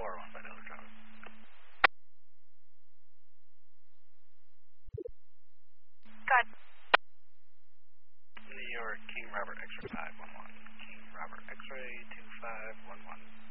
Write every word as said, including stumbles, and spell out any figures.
four, one by Delta Travis. Good. New York, King Robert X-ray five one one. King Robert X-ray two five one one.